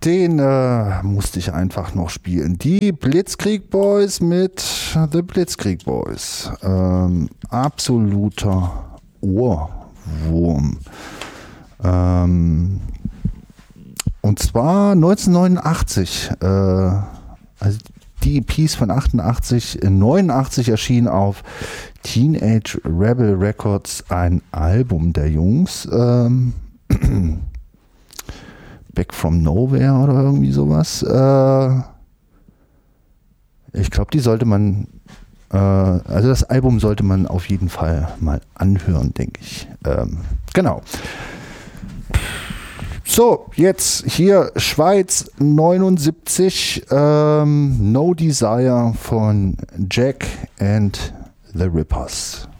den musste ich einfach noch spielen. Die Blitzkrieg Boys mit The Blitzkrieg Boys. Absoluter Ohrwurm. Und zwar 1989. Also die EPs von 88, 89 erschien auf Teenage Rebel Records ein Album der Jungs. Back from Nowhere oder irgendwie sowas. Ich glaube, die sollte man, also das Album sollte man auf jeden Fall mal anhören, denke ich. Genau. So, jetzt hier Schweiz 79, No Desire von Jack and the Rippers.